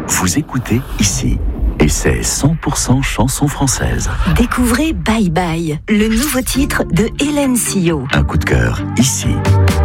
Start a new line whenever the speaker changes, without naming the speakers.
Vous écoutez ici. Et c'est 100% chanson française.
Découvrez Bye Bye, le nouveau titre de Hélène Sillot.
Un coup de cœur ici.